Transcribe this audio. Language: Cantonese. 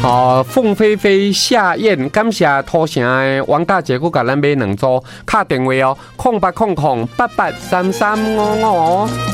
凤飞飞、夏燕，感谢土城的王大姐，佮甲咱买2组，敲电话哦，0800883355。